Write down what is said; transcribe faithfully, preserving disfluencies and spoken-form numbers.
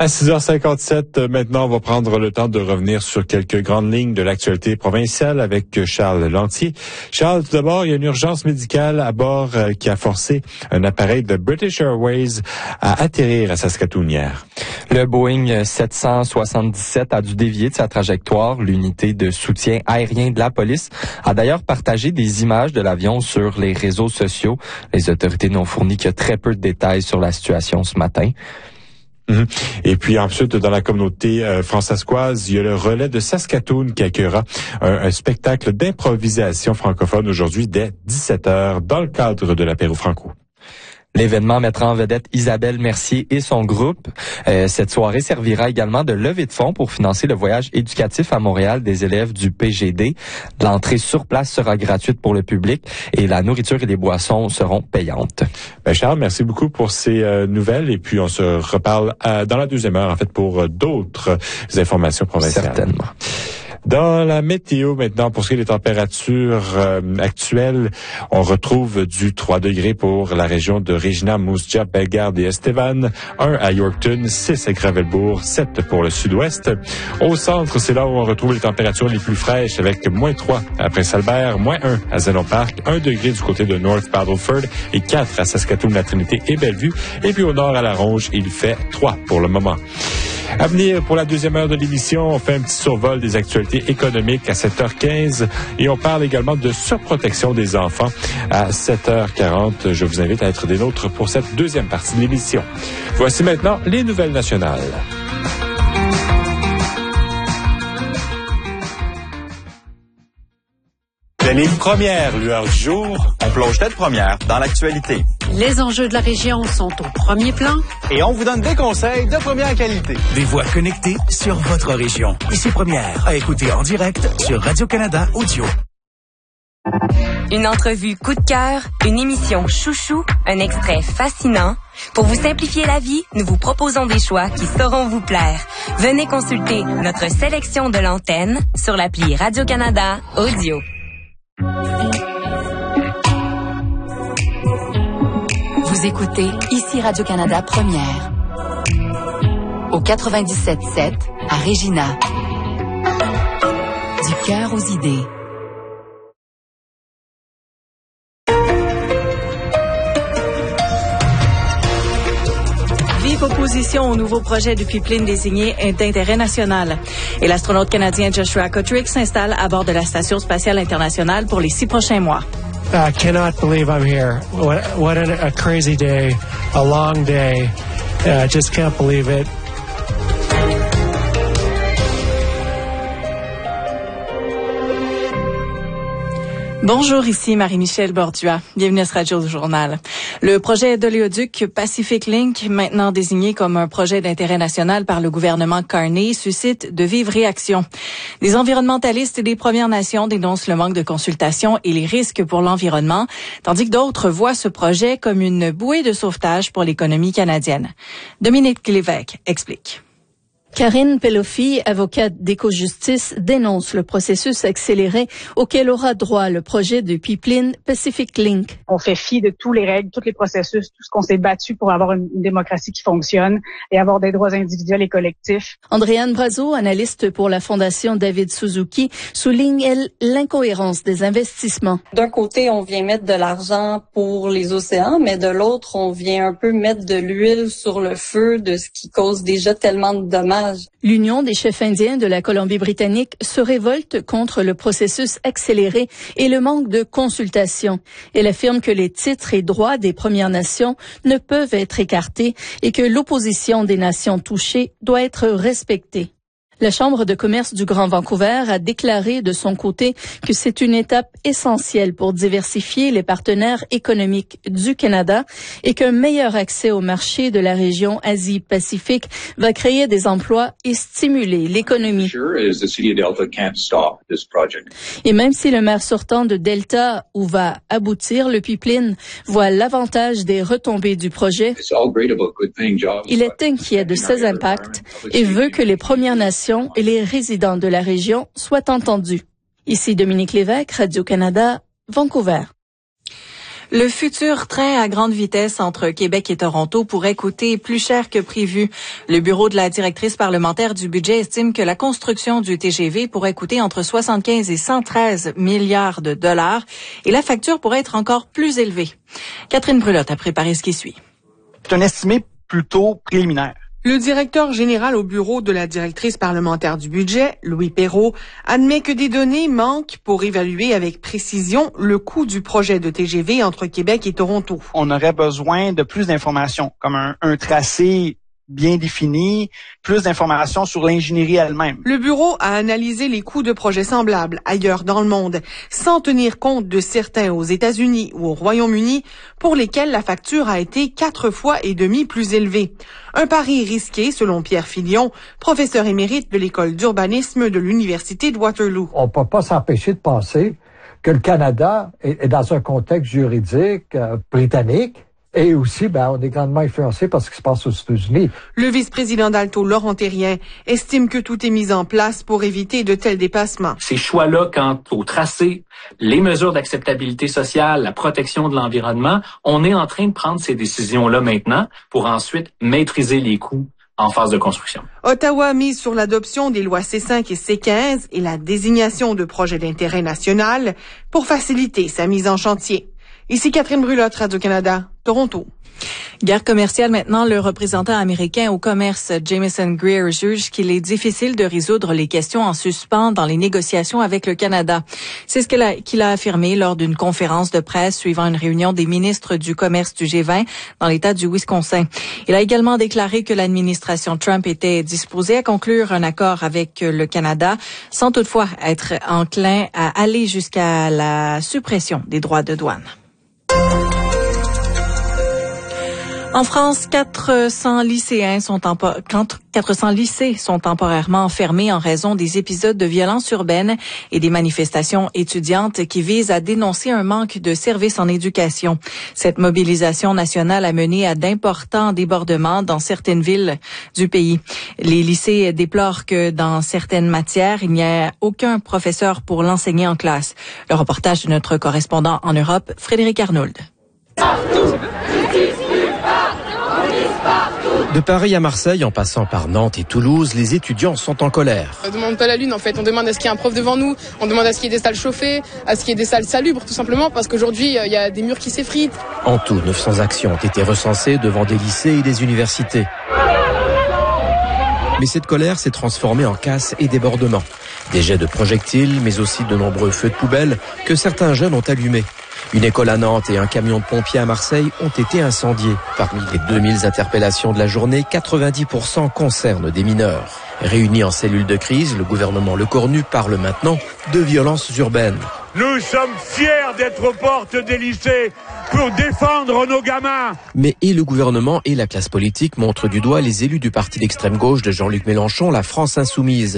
À six heures cinquante-sept, maintenant, on va prendre le temps de revenir sur quelques grandes lignes de l'actualité provinciale avec Charles Lantier. Charles, tout d'abord, il y a une urgence médicale à bord euh, qui a forcé un appareil de British Airways à atterrir à Saskatoon hier. Le Boeing sept cent soixante-dix-sept a dû dévier de sa trajectoire. L'unité de soutien aérien de la police a d'ailleurs partagé des images de l'avion sur les réseaux sociaux. Les autorités n'ont fourni que très peu de détails sur la situation ce matin. Mmh. Et puis ensuite, dans la communauté euh, françaiscoise, il y a le relais de Saskatoon qui accueillera un, un spectacle d'improvisation francophone aujourd'hui dès dix-sept heures dans le cadre de l'apéro franco. L'événement mettra en vedette Isabelle Mercier et son groupe. Euh, cette soirée servira également de levée de fonds pour financer le voyage éducatif à Montréal des élèves du P G D. L'entrée sur place sera gratuite pour le public et la nourriture et les boissons seront payantes. Ben Charles, merci beaucoup pour ces euh, nouvelles et puis on se reparle euh, dans la deuxième heure en fait pour euh, d'autres informations provinciales. Certainement. Dans la météo maintenant, pour ce qui est des températures euh, actuelles, on retrouve du trois degrés pour la région de Regina, Moose Jaw, Bellegarde et Estevan, un à Yorkton, six à Gravelbourg, sept pour le sud-ouest. Au centre, c'est là où on retrouve les températures les plus fraîches avec moins trois à Prince-Albert, moins un à Zénon Park, un degré du côté de North Battleford et quatre à Saskatoon, la Trinité et Bellevue. Et puis au nord à La Ronge, il fait trois pour le moment. À venir, pour la deuxième heure de l'émission, on fait un petit survol des actualités économiques à sept heures quinze et on parle également de surprotection des enfants à sept heures quarante. Je vous invite à être des nôtres pour cette deuxième partie de l'émission. Voici maintenant les nouvelles nationales. De les premières lueurs du jour, on plonge tête première dans l'actualité. Les enjeux de la région sont au premier plan. Et on vous donne des conseils de première qualité. Des voix connectées sur votre région. Ici Première, à écouter en direct sur Radio-Canada Audio. Une entrevue coup de cœur, une émission chouchou, un extrait fascinant. Pour vous simplifier la vie, nous vous proposons des choix qui sauront vous plaire. Venez consulter notre sélection de l'antenne sur l'appli Radio-Canada Audio. Vous écoutez ici Radio-Canada Première. Au quatre-vingt-dix-sept sept à Regina. Du cœur aux idées. Vive opposition au nouveau projet du pipeline désigné d'intérêt national. Et l'astronaute canadien Joshua Kotrick s'installe à bord de la Station spatiale internationale pour les six prochains mois. I cannot believe I'm here. What, what a, a crazy day, a long day. I uh, just can't believe it. Bonjour, ici Marie-Michel Bordua. Bienvenue à ce Radio Journal. Le projet d'oléoduc Pacific Link, maintenant désigné comme un projet d'intérêt national par le gouvernement Carney, suscite de vives réactions. Les environnementalistes et des Premières Nations dénoncent le manque de consultation et les risques pour l'environnement, tandis que d'autres voient ce projet comme une bouée de sauvetage pour l'économie canadienne. Dominique Lévesque explique. Karine Peloffi, avocate d'Éco-Justice, dénonce le processus accéléré auquel aura droit le projet de pipeline Pacific Link. On fait fi de tous les règles, tous les processus, tout ce qu'on s'est battu pour avoir une, une démocratie qui fonctionne et avoir des droits individuels et collectifs. Andréane Brazeau, analyste pour la Fondation David Suzuki, souligne, elle, l'incohérence des investissements. D'un côté, on vient mettre de l'argent pour les océans, mais de l'autre, on vient un peu mettre de l'huile sur le feu de ce qui cause déjà tellement de dommages. L'Union des chefs indiens de la Colombie-Britannique se révolte contre le processus accéléré et le manque de consultation. Elle affirme que les titres et droits des Premières Nations ne peuvent être écartés et que l'opposition des nations touchées doit être respectée. La Chambre de commerce du Grand Vancouver a déclaré de son côté que c'est une étape essentielle pour diversifier les partenaires économiques du Canada et qu'un meilleur accès au marché de la région Asie-Pacifique va créer des emplois et stimuler l'économie. Et même si le maire sortant de Delta, où va aboutir le pipeline, voit l'avantage des retombées du projet, il est inquiet de ses impacts et veut que les Premières Nations et les résidents de la région soient entendus. Ici Dominique Lévesque, Radio-Canada, Vancouver. Le futur train à grande vitesse entre Québec et Toronto pourrait coûter plus cher que prévu. Le bureau de la directrice parlementaire du budget estime que la construction du T G V pourrait coûter entre soixante-quinze et cent treize milliards de dollars et la facture pourrait être encore plus élevée. Catherine Brulotte a préparé ce qui suit. C'est un estimé plutôt préliminaire. Le directeur général au bureau de la directrice parlementaire du budget, Louis Perrault, admet que des données manquent pour évaluer avec précision le coût du projet de T G V entre Québec et Toronto. On aurait besoin de plus d'informations, comme un, un tracé bien défini, plus d'informations sur l'ingénierie elle-même. Le bureau a analysé les coûts de projets semblables ailleurs dans le monde, sans tenir compte de certains aux États-Unis ou au Royaume-Uni, pour lesquels la facture a été quatre fois et demi plus élevée. Un pari risqué, selon Pierre Filion, professeur émérite de l'école d'urbanisme de l'Université de Waterloo. On ne peut pas s'empêcher de penser que le Canada est dans un contexte juridique euh, britannique. Et aussi, ben, on est grandement influencé par ce qui se passe aux États-Unis. Le vice-président d'Alto, Laurent Thérien, estime que tout est mis en place pour éviter de tels dépassements. Ces choix-là quant au tracé, les mesures d'acceptabilité sociale, la protection de l'environnement, on est en train de prendre ces décisions-là maintenant pour ensuite maîtriser les coûts en phase de construction. Ottawa mise sur l'adoption des lois C cinq et C quinze et la désignation de projets d'intérêt national pour faciliter sa mise en chantier. Ici Catherine Brulotte, Radio-Canada, Toronto. Guerre commerciale maintenant, le représentant américain au commerce Jameson Greer juge qu'il est difficile de résoudre les questions en suspens dans les négociations avec le Canada. C'est ce qu'il a, qu'il a affirmé lors d'une conférence de presse suivant une réunion des ministres du commerce du G vingt dans l'État du Wisconsin. Il a également déclaré que l'administration Trump était disposée à conclure un accord avec le Canada sans toutefois être enclin à aller jusqu'à la suppression des droits de douane. En France, quatre cents lycéens sont tempo- quatre cents lycées sont temporairement fermés en raison des épisodes de violence urbaine et des manifestations étudiantes qui visent à dénoncer un manque de services en éducation. Cette mobilisation nationale a mené à d'importants débordements dans certaines villes du pays. Les lycées déplorent que dans certaines matières, il n'y a aucun professeur pour l'enseigner en classe. Le reportage de notre correspondant en Europe, Frédéric Arnould. De Paris à Marseille, en passant par Nantes et Toulouse, les étudiants sont en colère. On ne demande pas la lune en fait, on demande à ce qu'il y ait un prof devant nous, on demande à ce qu'il y ait des salles chauffées, à ce qu'il y ait des salles salubres tout simplement parce qu'aujourd'hui il y a des murs qui s'effritent. En tout, neuf cents actions ont été recensées devant des lycées et des universités. Mais cette colère s'est transformée en casse et débordement. Des jets de projectiles, mais aussi de nombreux feux de poubelle que certains jeunes ont allumés. Une école à Nantes et un camion de pompiers à Marseille ont été incendiés. Parmi les deux mille interpellations de la journée, quatre-vingt-dix pour cent concernent des mineurs. Réunis en cellule de crise, le gouvernement Lecornu parle maintenant de violences urbaines. Nous sommes fiers d'être aux portes des lycées pour défendre nos gamins. Mais et le gouvernement et la classe politique montrent du doigt les élus du parti d'extrême gauche de Jean-Luc Mélenchon, la France insoumise.